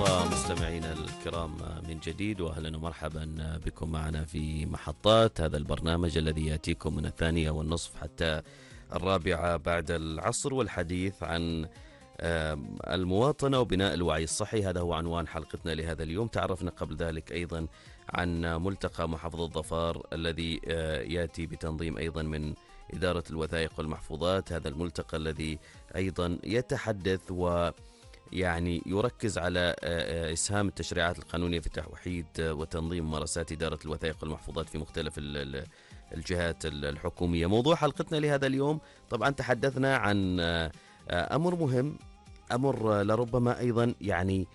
ومستمعينا الكرام من جديد، وأهلا ومرحبا بكم معنا في محطات هذا البرنامج الذي يأتيكم من 2:30 حتى 4 بعد العصر، والحديث عن المواطنة وبناء الوعي الصحي. هذا هو عنوان حلقتنا لهذا اليوم. تعرفنا قبل ذلك أيضا عن ملتقى محافظة ظفار الذي يأتي بتنظيم أيضا من إدارة الوثائق والمحفوظات. هذا الملتقى الذي أيضا يتحدث ويعني يركز على إسهام التشريعات القانونية في توحيد وتنظيم ممارسات إدارة الوثائق والمحفوظات في مختلف الجهات الحكومية. موضوع حلقتنا لهذا اليوم طبعا تحدثنا عن أمر مهم، أمر لربما أيضا يعني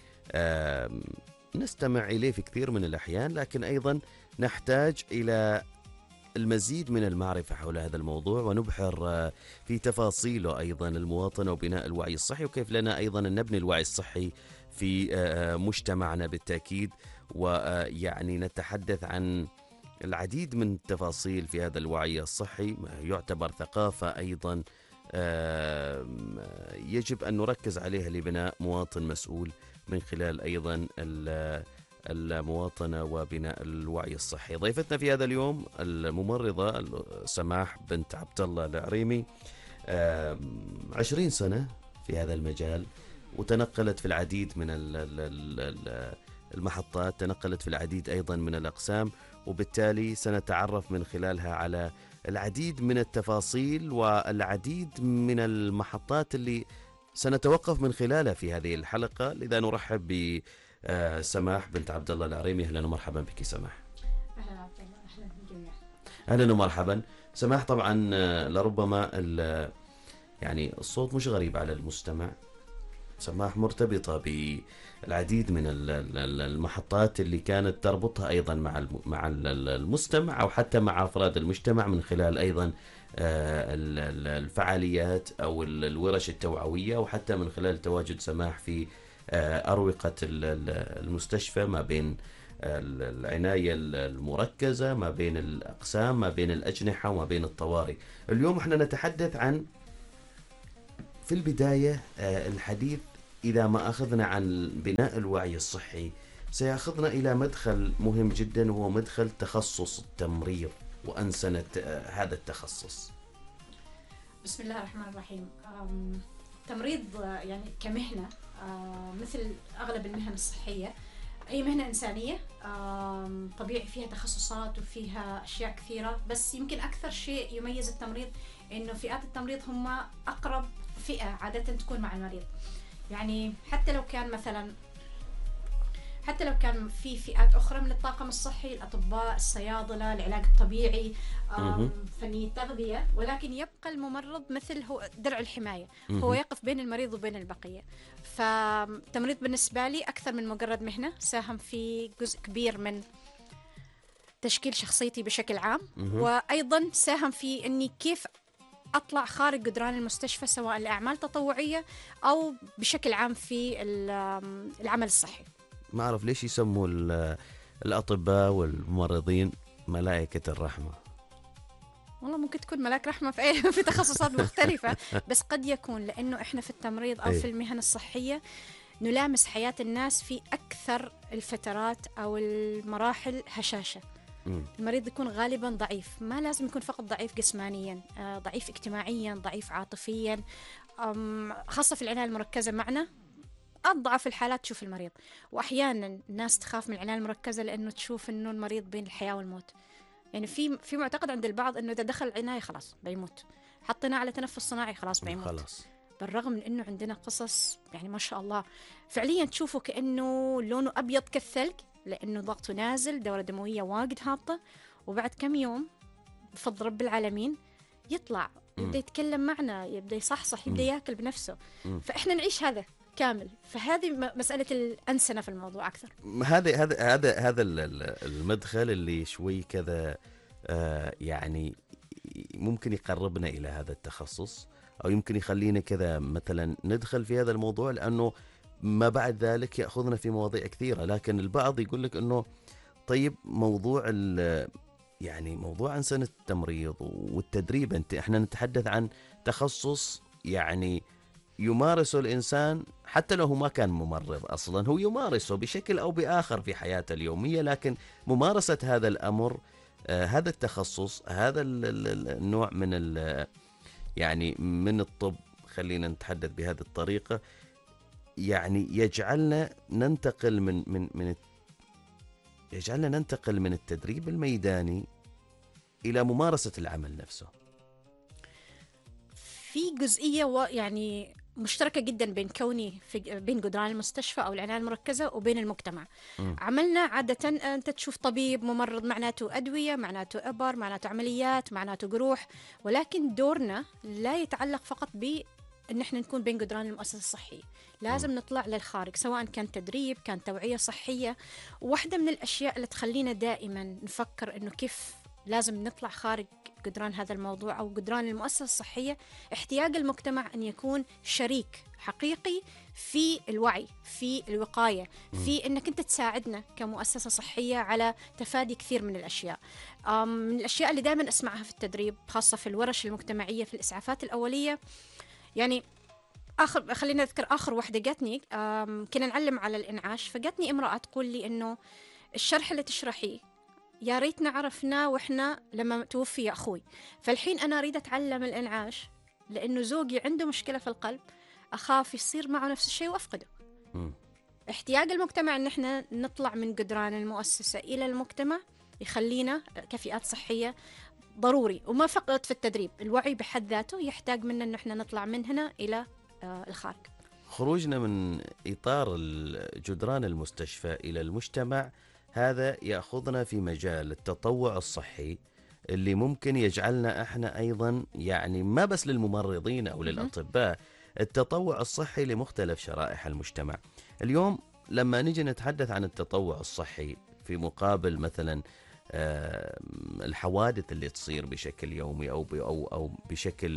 نستمع إليه في كثير من الأحيان، لكن أيضا نحتاج إلى المزيد من المعرفة حول هذا الموضوع ونبحر في تفاصيله، أيضا المواطنة وبناء الوعي الصحي، وكيف لنا أيضا أن نبني الوعي الصحي في مجتمعنا بالتأكيد. ويعني نتحدث عن العديد من التفاصيل في هذا الوعي الصحي، يعتبر ثقافة أيضا يجب أن نركز عليها لبناء مواطن مسؤول من خلال أيضا المواطنة وبناء الوعي الصحي. ضيفتنا في هذا اليوم الممرضة سماح بنت عبد الله العريمي، 20 سنة في هذا المجال، وتنقلت في العديد من المحطات، تنقلت في العديد أيضا من الأقسام، وبالتالي سنتعرف من خلالها على العديد من التفاصيل والعديد من المحطات اللي سنتوقف من خلالها في هذه الحلقة. لذا نرحب بسماح بنت عبد الله العريمي. أهلا ومرحبا بك سماح. أهلا عبد الله، أهلا بالجميع. أهلا ومرحبا سماح. طبعا لربما يعني الصوت مش غريب على المستمع. سماح مرتبطة بالعديد من المحطات اللي كانت تربطها أيضا مع المستمع أو حتى مع أفراد المجتمع من خلال أيضا الفعاليات أو الورش التوعوية، وحتى من خلال تواجد سماح في أروقة المستشفى، ما بين العناية المركزة، ما بين الأقسام، ما بين الأجنحة وما بين الطوارئ. اليوم احنا نتحدث عن في البداية الحديث، إذا ما أخذنا عن بناء الوعي الصحي سيأخذنا إلى مدخل مهم جدا، وهو مدخل تخصص التمريض وأنسنة هذا التخصص. بسم الله الرحمن الرحيم. تمريض يعني كمهنة مثل أغلب المهن الصحية، أي مهنة إنسانية طبيعي فيها تخصصات وفيها أشياء كثيرة، بس يمكن أكثر شيء يميز التمريض إنه فئات التمريض هم أقرب فئة عادة تكون مع المريض. يعني حتى لو كان في فئات أخرى من الطاقم الصحي، الأطباء، الصيادلة، العلاج الطبيعي، فني التغذية، ولكن يبقى الممرض مثل هو درع الحماية، هو يقف بين المريض وبين البقية. فالتمريض بالنسبة لي أكثر من مجرد مهنة، ساهم في جزء كبير من تشكيل شخصيتي بشكل عام، وأيضا ساهم في أني كيف أطلع خارج جدران المستشفى، سواء لأعمال تطوعية أو بشكل عام في العمل الصحي. ما أعرف ليش يسموا الأطباء والممرضين ملائكة الرحمة. والله ممكن تكون ملاك رحمة في تخصصات مختلفة، بس قد يكون لأنه إحنا في التمريض أو في المهن الصحية نلامس حياة الناس في أكثر الفترات أو المراحل هشاشة. المريض يكون غالبا ضعيف، ما لازم يكون فقط ضعيف جسمانيا، ضعيف اجتماعيا، ضعيف عاطفيا، خاصة في العناية المركزة معنا أضعف الحالات تشوف المريض. وأحيانا الناس تخاف من العناية المركزة لأنه تشوف أنه المريض بين الحياة والموت. يعني في معتقد عند البعض أنه إذا دخل العناية خلاص بيموت، حطينا على تنفس صناعي خلاص بيموت خلاص. بالرغم من أنه عندنا قصص يعني ما شاء الله فعليا تشوفه كأنه لونه أبيض كالثلج، لأنه ضغطه نازل، دورة دموية واجد هابطة، وبعد كم يوم بفضل رب العالمين يطلع، يبدأ يتكلم معنا، يبدأ يصحصح، يبدأ يأكل بنفسه. فإحنا نعيش هذا كامل. فهذه مسألة الأنسنة في الموضوع أكثر. هذا المدخل اللي شوي كذا يعني ممكن يقربنا إلى هذا التخصص، أو يمكن يخلينا كذا مثلا ندخل في هذا الموضوع، لأنه ما بعد ذلك يأخذنا في مواضيع كثيرة. لكن البعض يقول لك أنه طيب موضوع يعني موضوع أنسنة التمريض والتدريب، احنا نتحدث عن تخصص يعني يمارسه الإنسان حتى لو هو ما كان ممرض أصلا، هو يمارسه بشكل أو بآخر في حياته اليومية، لكن ممارسة هذا الأمر، هذا التخصص، هذا النوع من يعني من الطب، خلينا نتحدث بهذه الطريقة، يعني يجعلنا ننتقل من التدريب الميداني إلى ممارسة العمل نفسه. في جزئية يعني مشتركة جدا بين كوني بين جدران المستشفى أو العناية المركزة وبين المجتمع. عملنا عادة أنت تشوف طبيب ممرض معناته أدوية، معناته إبر، معناته عمليات، معناته جروح، ولكن دورنا لا يتعلق فقط ان احنا نكون بين جدران المؤسسة الصحية. لازم نطلع للخارج، سواء كان تدريب، كان توعية صحية. وواحدة من الأشياء اللي تخلينا دائما نفكر انه كيف لازم نطلع خارج جدران هذا الموضوع أو جدران المؤسسة الصحية، احتياج المجتمع أن يكون شريك حقيقي في الوعي، في الوقاية، في أنك أنت تساعدنا كمؤسسة صحية على تفادي كثير من الأشياء. من الأشياء اللي دائما أسمعها في التدريب، خاصة في الورش المجتمعية في الإسعافات الأولية، يعني خلينا أذكر آخر واحدة جاتني، كنا نعلم على الإنعاش، فجاتني امرأة تقول لي إنه الشرح اللي تشرحيه يا ريتنا عرفناه وإحنا لما توفي أخوي، فالحين أنا أريد أتعلم الإنعاش لأنه زوجي عنده مشكلة في القلب، أخاف يصير معه نفس الشيء وأفقده. احتياج المجتمع إن إحنا نطلع من جدران المؤسسة إلى المجتمع يخلينا كفئات صحية ضروري، وما فقط في التدريب، الوعي بحد ذاته يحتاج منا إن إحنا نطلع من هنا إلى الخارج. خروجنا من إطار جدران المستشفى إلى المجتمع، هذا يأخذنا في مجال التطوع الصحي اللي ممكن يجعلنا احنا أيضا، يعني ما بس للممرضين أو للأطباء، التطوع الصحي لمختلف شرائح المجتمع. اليوم لما نجي نتحدث عن التطوع الصحي في مقابل مثلا الحوادث اللي تصير بشكل يومي أو بشكل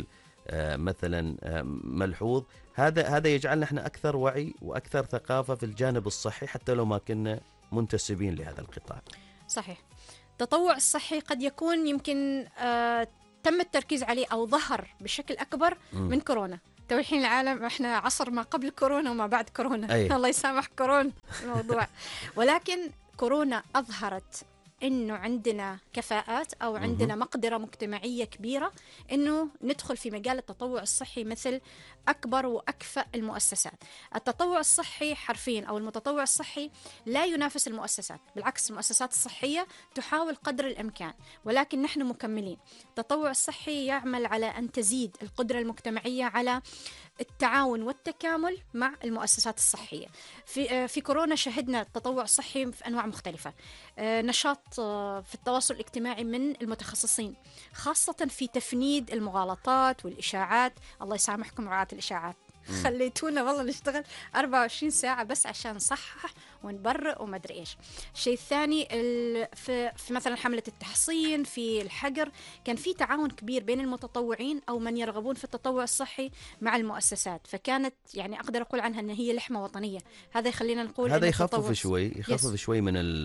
مثلا ملحوظ، هذا يجعلنا احنا أكثر وعي وأكثر ثقافة في الجانب الصحي حتى لو ما كنا منتسبين لهذا القطاع. صحيح. التطوع الصحي قد يكون يمكن تم التركيز عليه أو ظهر بشكل أكبر من كورونا. تو الحين العالم احنا عصر ما قبل كورونا وما بعد كورونا. الله يسامح كورونا الموضوع. ولكن كورونا أظهرت إنه عندنا كفاءات أو عندنا مقدرة مجتمعية كبيرة إنه ندخل في مجال التطوع الصحي مثل أكبر وأكفأ المؤسسات. التطوع الصحي حرفيا أو المتطوع الصحي لا ينافس المؤسسات، بالعكس المؤسسات الصحية تحاول قدر الإمكان، ولكن نحن مكملين. التطوع الصحي يعمل على أن تزيد القدرة المجتمعية على التعاون والتكامل مع المؤسسات الصحية. في كورونا شهدنا التطوع الصحي في أنواع مختلفة، نشاط في التواصل الاجتماعي من المتخصصين، خاصة في تفنيد المغالطات والإشاعات. الله يسامحكم رعاة الإشاعات، خليتونا والله نشتغل 24 ساعة بس عشان نصحح ونبرئ وما أدري إيش. الشيء الثاني في مثلا حملة التحصين، في الحجر، كان في تعاون كبير بين المتطوعين أو من يرغبون في التطوع الصحي مع المؤسسات، فكانت يعني أقدر أقول عنها أن هي لحمة وطنية. هذا يخلينا نقول هذا يخفف شوي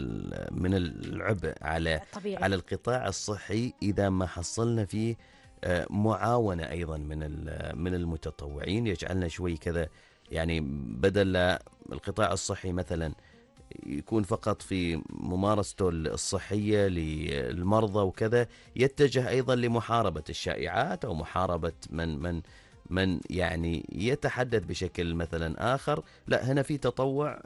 من العبء على القطاع الصحي إذا ما حصلنا فيه معاونة أيضا من المتطوعين، يجعلنا شوي كذا، يعني بدل القطاع الصحي مثلا يكون فقط في ممارسته الصحية للمرضى وكذا، يتجه أيضا لمحاربة الشائعات أو محاربة من يعني يتحدث بشكل مثلا آخر. لا، هنا في تطوع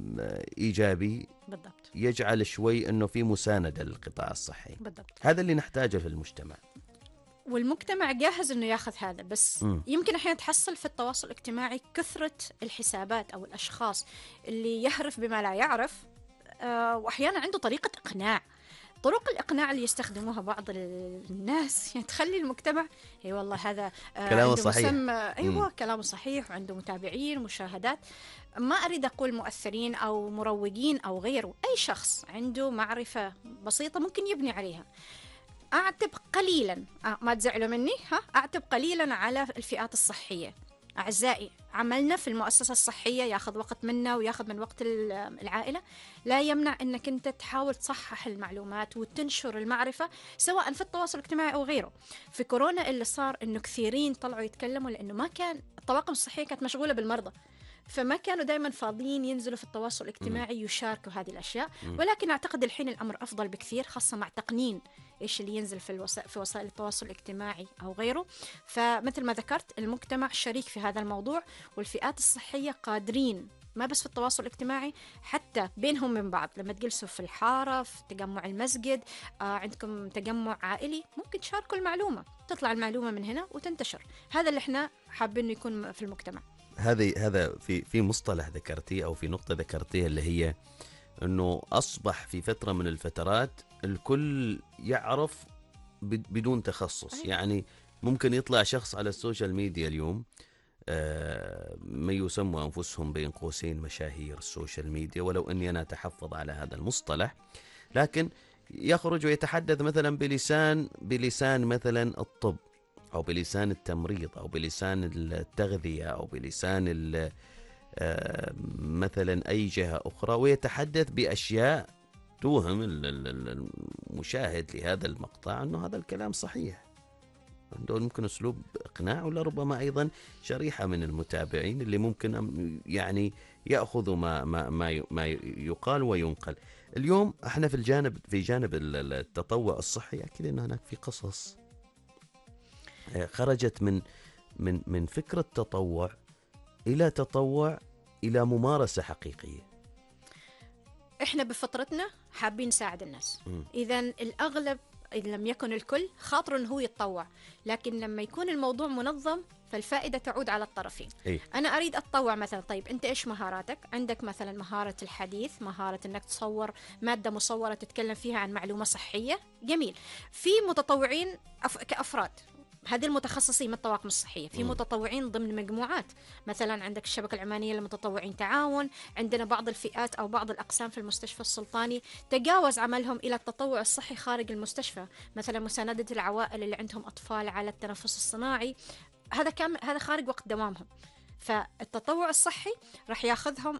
إيجابي بالضبط، يجعل شوي أنه في مساندة للقطاع الصحي. بالضبط. هذا اللي نحتاجه في المجتمع، والمجتمع جاهز أنه يأخذ هذا، بس يمكن أحيانا تحصل في التواصل الاجتماعي كثرة الحسابات أو الأشخاص اللي يهرف بما لا يعرف، وأحيانا عنده طريقة إقناع. طرق الإقناع اللي يستخدموها بعض الناس يعني تخلي المجتمع اي والله هذا كلامه صحيح. أيوة كلامه صحيح وعنده متابعين ومشاهدات. ما أريد أقول مؤثرين أو مروجين أو غيره، أي شخص عنده معرفة بسيطة ممكن يبني عليها. أعتب قليلا، ما تزعلوا مني، أعتب قليلا على الفئات الصحية. أعزائي، عملنا في المؤسسة الصحية ياخذ وقت منا وياخذ من وقت العائلة، لا يمنع أنك أنت تحاول تصحح المعلومات وتنشر المعرفة سواء في التواصل الاجتماعي أو غيره. في كورونا اللي صار أنه كثيرين طلعوا يتكلموا لأنه ما كان الطواقم الصحية كانت مشغولة بالمرضى، فما كانوا دائما فاضيين ينزلوا في التواصل الاجتماعي يشاركوا هذه الأشياء. ولكن أعتقد الحين الأمر أفضل بكثير، خاصة مع تقنين إيش اللي ينزل في وسائل التواصل الاجتماعي أو غيره. فمثل ما ذكرت المجتمع شريك في هذا الموضوع، والفئات الصحية قادرين ما بس في التواصل الاجتماعي، حتى بينهم من بعض لما تجلسوا في الحارة، في تجمع المسجد، عندكم تجمع عائلي، ممكن تشاركوا المعلومة، تطلع المعلومة من هنا وتنتشر. هذا اللي احنا حابين انه يكون في المجتمع. هذا في مصطلح ذكرتيه أو في نقطة ذكرتيها اللي هي أنه أصبح في فترة من الفترات الكل يعرف بدون تخصص. يعني ممكن يطلع شخص على السوشيال ميديا اليوم، ما يسموا أنفسهم بين قوسين مشاهير السوشيال ميديا، ولو أني أنا أتحفظ على هذا المصطلح، لكن يخرج ويتحدث مثلا بلسان مثلا الطب، أو بلسان التمريض، أو بلسان التغذية، أو بلسان مثلا أي جهة أخرى، ويتحدث بأشياء توهم المشاهد لهذا المقطع أنه هذا الكلام صحيح. عنده ممكن أسلوب إقناع، ولا ربما أيضا شريحة من المتابعين اللي ممكن يعني يأخذوا ما يقال وينقل. اليوم احنا في جانب التطوع الصحي، أكيد أن هناك في قصص خرجت من فكرة تطوع إلى ممارسة حقيقية. احنا بفطرتنا حابين نساعد الناس، إذا الأغلب إذا لم يكن الكل خاطر أنه هو يتطوع، لكن لما يكون الموضوع منظم فالفائدة تعود على الطرفين. أنا أريد أتطوع مثلا، طيب أنت إيش مهاراتك؟ عندك مثلا مهارة الحديث، مهارة أنك تصور مادة مصورة تتكلم فيها عن معلومة صحية، جميل. في متطوعين كأفراد، هذه المتخصصين من الطواقم الصحية، في متطوعين ضمن مجموعات، مثلا عندك الشبكة العمانية للمتطوعين تعاون، عندنا بعض الفئات أو بعض الأقسام في المستشفى السلطاني تجاوز عملهم إلى التطوع الصحي خارج المستشفى، مثلا مساندة العوائل اللي عندهم أطفال على التنفس الصناعي، هذا خارج وقت دوامهم. فالتطوع الصحي راح ياخذهم